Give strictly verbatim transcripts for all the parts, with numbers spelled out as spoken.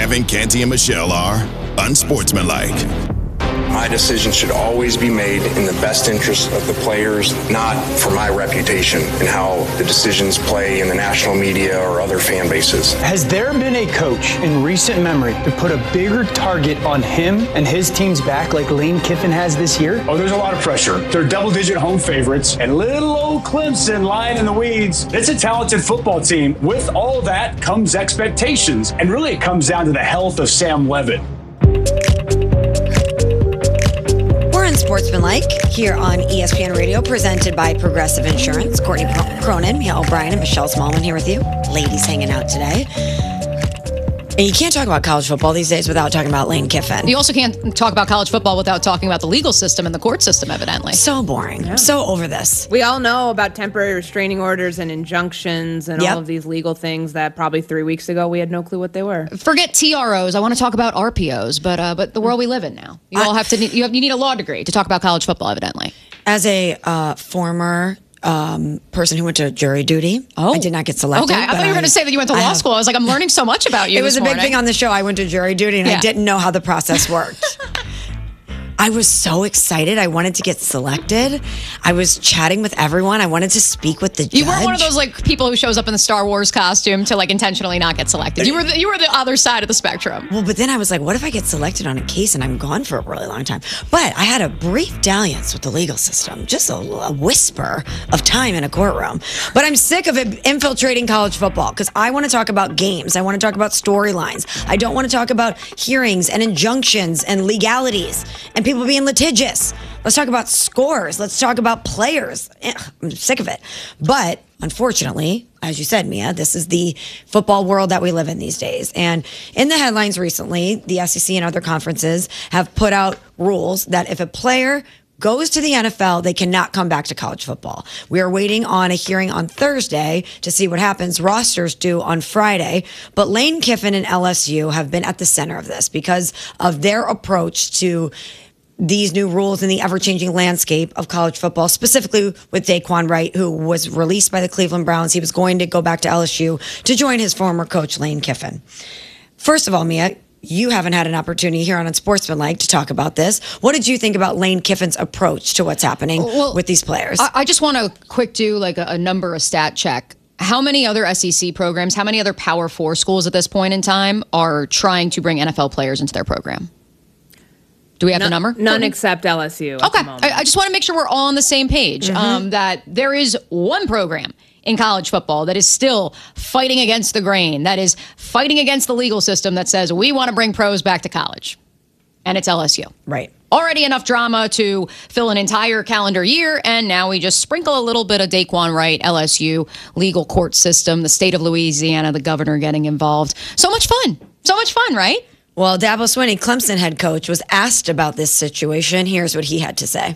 Kevin, Canty, and Michelle are unsportsmanlike. My decision should always be made in the best interest of the players, not for my reputation and how the decisions play in the national media or other fan bases. Has there been a coach in recent memory to put a bigger target on him and his team's back like Lane Kiffin has this year? Oh, there's a lot of pressure. They're double-digit home favorites, and little old Clemson lying in the weeds. It's a talented football team. With all that comes expectations, and really it comes down to the health of Sam Leavitt. Sportsmanlike here on E S P N Radio, presented by Progressive Insurance. Courtney Cronin, Mia O'Brien, and Michelle Smallman here with you. Ladies hanging out today. And you can't talk about college football these days without talking about Lane Kiffin. You also can't talk about college football without talking about the legal system and the court system, evidently. So boring. Yeah. So over this. We all know about temporary restraining orders and injunctions and yep. all of these legal things that probably three weeks ago we had no clue what they were. Forget T R Os. I want to talk about R P Os, but uh, but the world we live in now. You I, all have to. You have you need a law degree to talk about college football, evidently. As a uh, former. Um, person who went to jury duty. Oh. I did not get selected. Okay, I thought you were going to say that you went to law I school. I was like, I'm learning so much about you. It was this a big morning. thing on the show. I went to jury duty and yeah. I didn't know how the process worked. I was so excited. I wanted to get selected. I was chatting with everyone. I wanted to speak with the judge. You weren't one of those like people who shows up in the Star Wars costume to like intentionally not get selected. You were the, you were the other side of the spectrum. Well, but then I was like, what if I get selected on a case and I'm gone for a really long time? But I had a brief dalliance with the legal system, just a, a whisper of time in a courtroom. But I'm sick of it infiltrating college football because I want to talk about games. I want to talk about storylines. I don't want to talk about hearings and injunctions and legalities and people being litigious. Let's talk about scores. Let's talk about players. I'm sick of it. But unfortunately, as you said, Mia, this is the football world that we live in these days. And in the headlines recently, the S E C and other conferences have put out rules that if a player goes to the N F L, they cannot come back to college football. We are waiting on a hearing on Thursday to see what happens. Rosters due on Friday. But Lane Kiffin and L S U have been at the center of this because of their approach to these new rules in the ever-changing landscape of college football, specifically with Daquan Wright, who was released by the Cleveland Browns. He was going to go back to L S U to join his former coach, Lane Kiffin. First of all, Mia, you haven't had an opportunity here on Unsportsmanlike to talk about this. What did you think about Lane Kiffin's approach to what's happening well, with these players? I, I just want to quick do like a, a number, a stat check. How many other S E C programs, how many other Power Four schools at this point in time are trying to bring N F L players into their program? Do we have no, the number? None except L S U. Okay. I, I just want to make sure we're all on the same page. Mm-hmm. Um, that there is one program in college football that is still fighting against the grain, that is fighting against the legal system that says we want to bring pros back to college. And it's L S U. Right. Already enough drama to fill an entire calendar year, and now we just sprinkle a little bit of Daquan Wright, L S U, legal court system, the state of Louisiana, the governor getting involved. So much fun. So much fun, right? Well, Dabo Swinney, Clemson head coach, was asked about this situation. Here's what he had to say.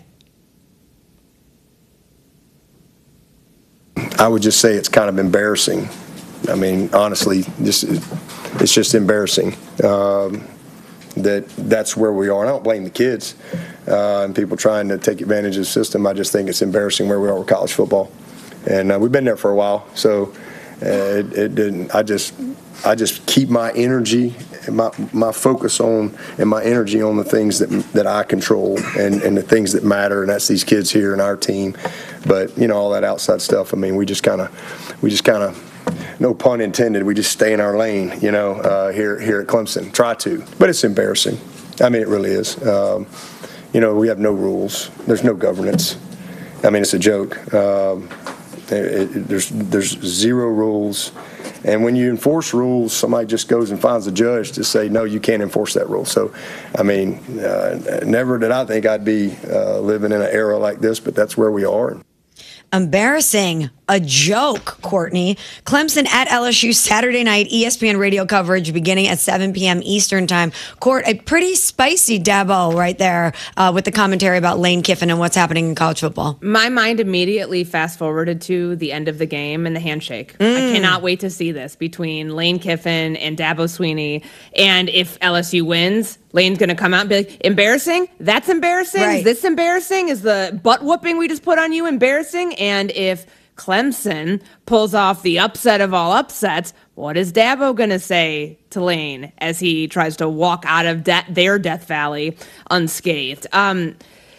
I would just say it's kind of embarrassing. I mean, honestly, this is, it's just embarrassing um, that that's where we are. And I don't blame the kids uh, and people trying to take advantage of the system. I just think it's embarrassing where we are with college football. And uh, we've been there for a while, so uh, it, it didn't. I just, I just keep my energy, my my focus on, and my energy on the things that that I control and, and the things that matter, and that's these kids here and our team. But you know, all that outside stuff. I mean, we just kind of, we just kind of, no pun intended. We just stay in our lane, you know, uh, here here at Clemson. Try to, but it's embarrassing. I mean, it really is. Um, you know, we have no rules. There's no governance. I mean, it's a joke. Um, it, it, there's there's zero rules. And when you enforce rules, somebody just goes and finds a judge to say, no, you can't enforce that rule. So, I mean, uh, never did I think I'd be uh, living in an era like this, but that's where we are. Embarrassing. A joke, Courtney. Clemson at L S U Saturday night, E S P N radio coverage beginning at seven p.m. Eastern time. Court, a pretty spicy Dabo right there uh, with the commentary about Lane Kiffin and what's happening in college football. My mind immediately fast forwarded to the end of the game and the handshake. Mm. I cannot wait to see this between Lane Kiffin and Dabo Swinney. And if L S U wins, Lane's going to come out and be like, embarrassing? That's embarrassing? Right. Is this embarrassing? Is the butt whooping we just put on you embarrassing? And if Clemson pulls off the upset of all upsets. What is Dabo going to say to Lane as he tries to walk out of de- their Death Valley unscathed? Um,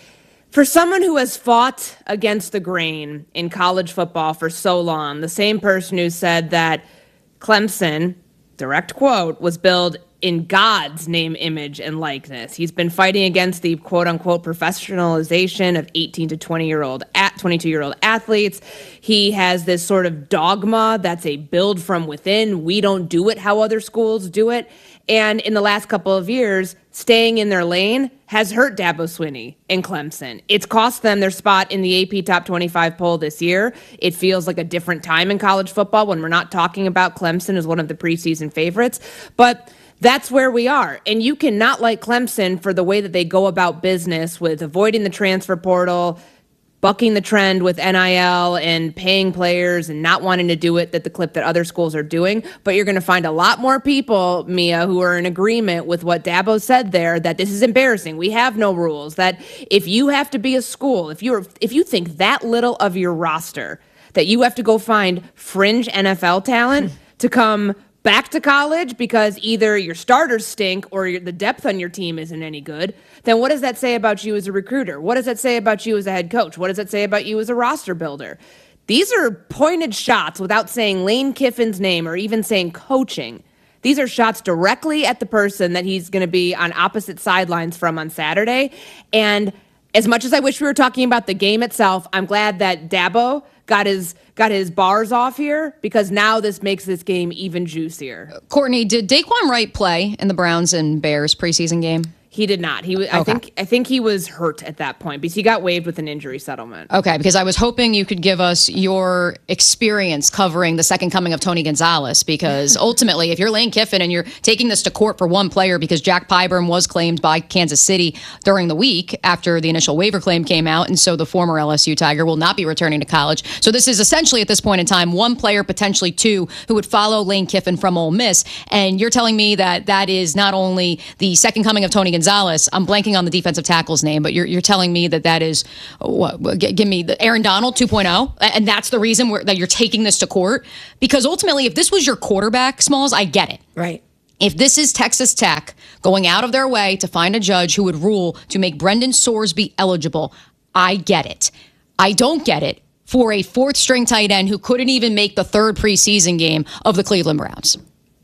for someone who has fought against the grain in college football for so long, the same person who said that Clemson, direct quote, was built in God's name, image, and likeness. He's been fighting against the quote-unquote professionalization of eighteen to twenty-year-old, at twenty-two-year-old athletes. He has this sort of dogma that's a build from within. We don't do it how other schools do it. And in the last couple of years, staying in their lane has hurt Dabo Swinney and Clemson. It's cost them their spot in the A P Top twenty-five poll this year. It feels like a different time in college football when we're not talking about Clemson as one of the preseason favorites. But that's where we are. And you cannot like Clemson for the way that they go about business with avoiding the transfer portal, bucking the trend with N I L and paying players and not wanting to do it at the clip that other schools are doing. But you're going to find a lot more people, Mia, who are in agreement with what Dabo said there, that this is embarrassing. We have no rules. That if you have to be a school, if you're if you think that little of your roster, that you have to go find fringe N F L talent to come back to college because either your starters stink or your, the depth on your team isn't any good, then what does that say about you as a recruiter? What does that say about you as a head coach? What does that say about you as a roster builder? These are pointed shots without saying Lane Kiffin's name or even saying coaching. These are shots directly at the person that he's going to be on opposite sidelines from on Saturday. And as much as I wish we were talking about the game itself, I'm glad that Dabo got his got his bars off here because now this makes this game even juicier. Courtney, did Daquan Wright play in the Browns and Bears preseason game? He did not. He was. Okay. I think. I think he was hurt at that point because he got waived with an injury settlement. Okay, because I was hoping you could give us your experience covering the second coming of Tony Gonzalez. Because ultimately, if you're Lane Kiffin and you're taking this to court for one player because Jack Pyburn was claimed by Kansas City during the week after the initial waiver claim came out, and so the former L S U Tiger will not be returning to college. So this is essentially at this point in time one player, potentially two, who would follow Lane Kiffin from Ole Miss. And you're telling me that that is not only the second coming of Tony Gonzalez. Gonzalez, I'm blanking on the defensive tackle's name, but you're you're telling me that that is what? Give me the Aaron Donald two point oh, and that's the reason where, that you're taking this to court. Because ultimately, if this was your quarterback, Smalls, I get it. Right. If this is Texas Tech going out of their way to find a judge who would rule to make Brendan Sorsby eligible, I get it. I don't get it for a fourth string tight end who couldn't even make the third preseason game of the Cleveland Browns.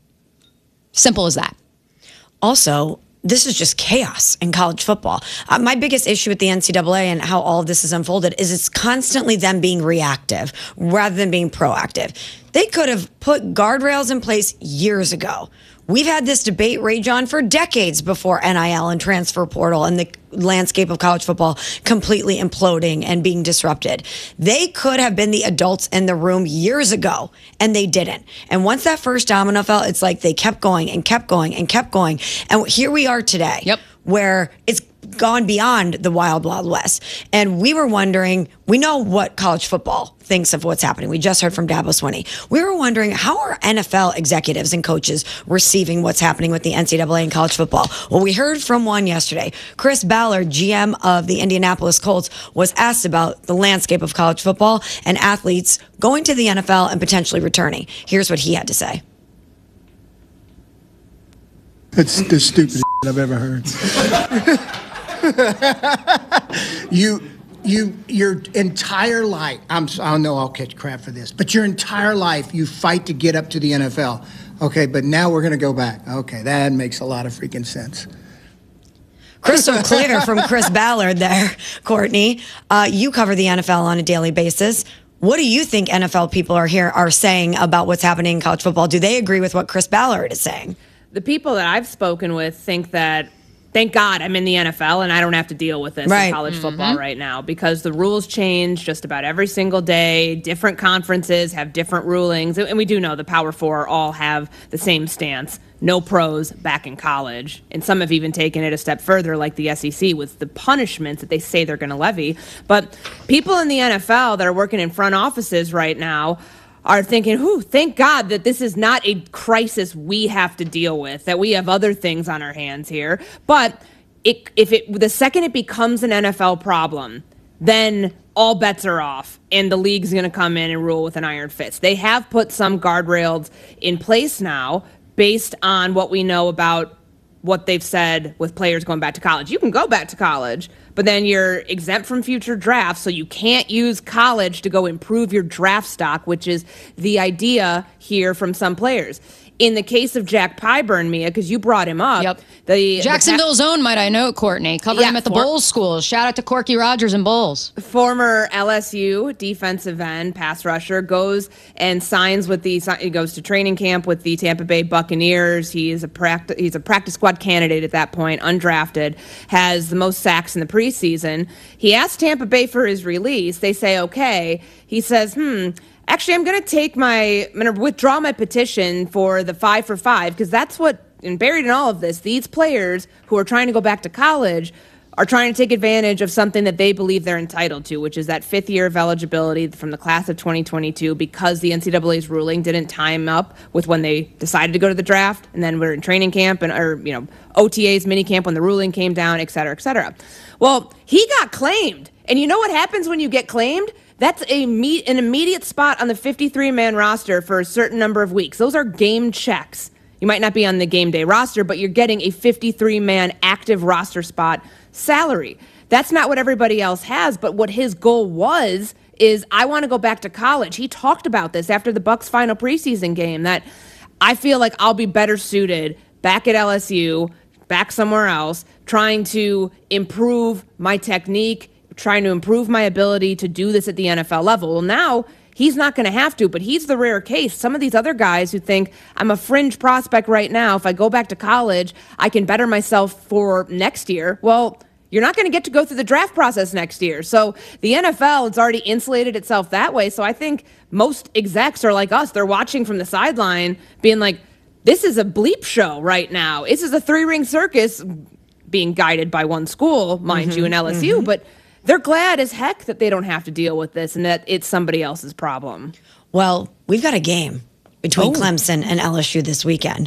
Simple as that. Also, this is just chaos in college football. Uh, my biggest issue with the N C double A and how all of this is unfolded is it's constantly them being reactive rather than being proactive. They could have put guardrails in place years ago. We've had this debate rage on for decades before N I L and transfer portal and the landscape of college football completely imploding and being disrupted. They could have been the adults in the room years ago, and they didn't. And once that first domino fell, it's like they kept going and kept going and kept going. And here we are today, yep. where it's gone beyond the wild, wild west. And we were wondering, we know what college football thinks of what's happening. We just heard from Dabo Swinney. We were wondering, how are N F L executives and coaches receiving what's happening with the N C double A and college football? Well, we heard from one yesterday. Chris Ballard, G M of the Indianapolis Colts, was asked about the landscape of college football and athletes going to the N F L and potentially returning. Here's what he had to say. It's the stupidest I've ever heard. you, you, your entire life, I'm, I know I'll catch crap for this, but your entire life you fight to get up to the N F L. Okay, but now we're going to go back. Okay, that makes a lot of freaking sense. Crystal clear from Chris Ballard there, Courtney. Uh, you cover the N F L on a daily basis. What do you think N F L people are here are saying about what's happening in college football? Do they agree with what Chris Ballard is saying? The people that I've spoken with think that, thank God I'm in the N F L and I don't have to deal with this right. in college mm-hmm. football right now because the rules change just about every single day. Different conferences have different rulings. And we do know the Power Four all have the same stance. No pros back in college. And some have even taken it a step further, like the S E C, with the punishments that they say they're going to levy. But people in the N F L that are working in front offices right now are thinking, whew, thank God that this is not a crisis we have to deal with, that we have other things on our hands here. But it, if it, the second it becomes an N F L problem, then all bets are off and the league's going to come in and rule with an iron fist. They have put some guardrails in place now based on what we know about what they've said with players going back to college. You can go back to college, but then you're exempt from future drafts, so you can't use college to go improve your draft stock, which is the idea here from some players. In the case of Jack Pyburn, Mia, because you brought him up. Yep. The, Jacksonville's the pa- own, might I note, Courtney. Covered Yeah, him at the for- Bowles School. Shout out to Corky Rogers and Bowles. Former L S U defensive end, pass rusher, goes and signs with the, he goes to training camp with the Tampa Bay Buccaneers. He is a practice, he's a practice squad candidate at that point, undrafted, has the most sacks in the preseason. He asked Tampa Bay for his release. They say, okay. He says, hmm, actually, I'm going to take my, I'm going to withdraw my petition for the five for five, because that's what, and buried in all of this, these players who are trying to go back to college are trying to take advantage of something that they believe they're entitled to, which is that fifth year of eligibility from the class of twenty twenty-two, because the N C double A's ruling didn't time up with when they decided to go to the draft, and then we're in training camp and, or, you know, O T As, mini camp when the ruling came down, et cetera, et cetera. Well, he got claimed. And you know what happens when you get claimed? That's a me- an immediate spot on the fifty-three man roster for a certain number of weeks. Those are game checks. You might not be on the game day roster, but you're getting a fifty-three man active roster spot salary. That's not what everybody else has, but what his goal was is, I want to go back to college. He talked about this after the Bucs' final preseason game, that I feel like I'll be better suited back at L S U, back somewhere else, trying to improve my technique, trying to improve my ability to do this at the N F L level. Well, now he's not going to have to, but he's the rare case. Some of these other guys who think, I'm a fringe prospect right now, if I go back to college, I can better myself for next year. Well, you're not going to get to go through the draft process next year. So the N F L has already insulated itself that way. So I think most execs are like us. They're watching from the sideline being like, this is a bleep show right now. This is a three-ring circus being guided by one school, mind mm-hmm, you, in L S U, mm-hmm. but they're glad as heck that they don't have to deal with this and that it's somebody else's problem. Well, we've got a game between oh. Clemson and L S U this weekend.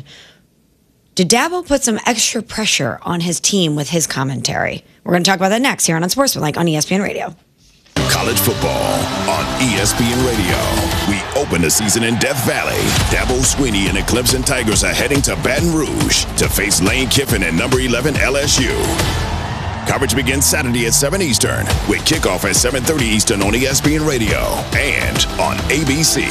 Did Dabo put some extra pressure on his team with his commentary? We're going to talk about that next here on Unsportsmanlike on E S P N Radio. College football on E S P N Radio. We open the season in Death Valley. Dabo Swinney and the Clemson Tigers are heading to Baton Rouge to face Lane Kiffin and number eleven L S U. Coverage begins Saturday at seven Eastern with kickoff at seven thirty Eastern on E S P N Radio and on A B C.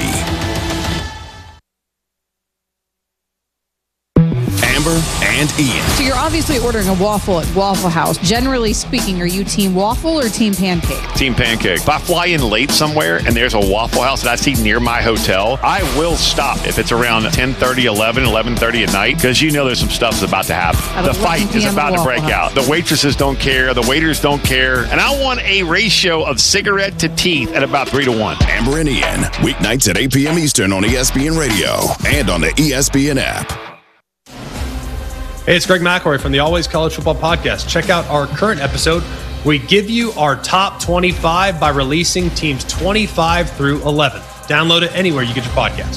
Amber and Ian. So you're obviously ordering a waffle at Waffle House. Generally speaking, are you team waffle or team pancake? Team pancake. If I fly in late somewhere and there's a Waffle House that I see near my hotel, I will stop if it's around ten thirty, eleven, eleven thirty at night, because you know there's some stuff that's about to happen. The fight is about to break out. The waitresses don't care. The waiters don't care. And I want a ratio of cigarette to teeth at about three to one. Amber and Ian, weeknights at eight p.m. Eastern on E S P N Radio and on the E S P N app. Hey, it's Greg McElroy from the Always College Football Podcast. Check out our current episode. We give you our top twenty-five by releasing teams twenty-five through eleven. Download it anywhere you get your podcast.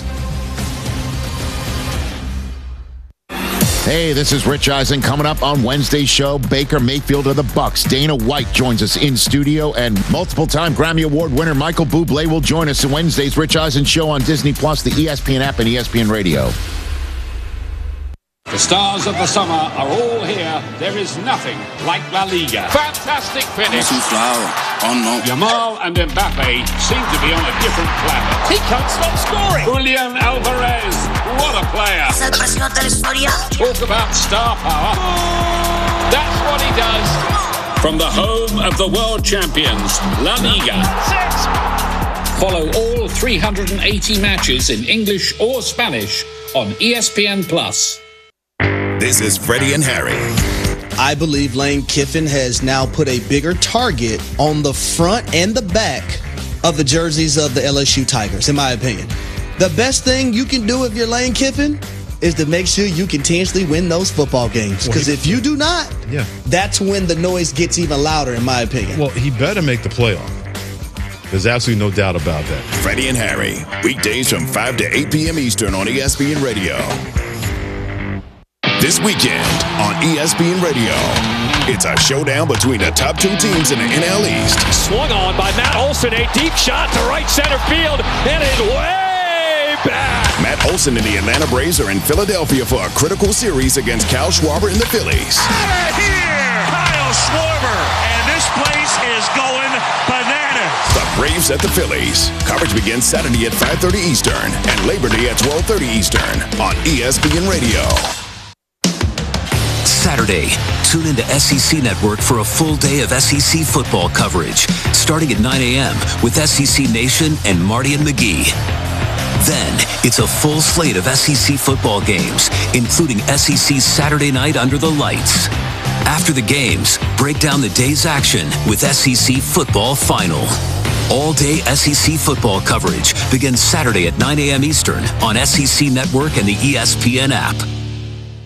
Hey, this is Rich Eisen. Coming up on Wednesday's show, Baker Mayfield of the Bucs. Dana White joins us in studio, and multiple-time Grammy Award winner Michael Bublé will join us in Wednesday's Rich Eisen show on Disney Plus, the E S P N app, and E S P N Radio. The stars of the summer are all here. There is nothing like La Liga. Fantastic finish. Yamal and Mbappe seem to be on a different planet. He can't stop scoring. Julian Alvarez, what a player. Talk about star power. That's what he does. From the home of the world champions, La Liga. Follow all three hundred eighty matches in English or Spanish on E S P N Plus. This is Freddie and Harry. I believe Lane Kiffin has now put a bigger target on the front and the back of the jerseys of the L S U Tigers, in my opinion. The best thing you can do if you're Lane Kiffin is to make sure you continuously win those football games. Because well, if you do not, yeah. that's when the noise gets even louder, in my opinion. Well, he better make the playoff. There's absolutely no doubt about that. Freddie and Harry, weekdays from five to eight p.m. Eastern on E S P N Radio. This weekend on E S P N Radio, it's a showdown between the top two teams in the N L East. Swung on by Matt Olson, a deep shot to right center field, and it's way back. Matt Olson and the Atlanta Braves are in Philadelphia for a critical series against Kyle Schwarber and the Phillies. Out of here, Kyle Schwarber, and this place is going bananas. The Braves at the Phillies. Coverage begins Saturday at five thirty Eastern and Labor Day at twelve thirty Eastern on E S P N Radio. Saturday, tune into S E C Network for a full day of S E C football coverage, starting at nine a.m. with S E C Nation and Marty and McGee. Then, it's a full slate of S E C football games, including S E C Saturday Night Under the Lights. After the games, break down the day's action with S E C Football Final. All-day S E C football coverage begins Saturday at nine a.m. Eastern on S E C Network and the E S P N app.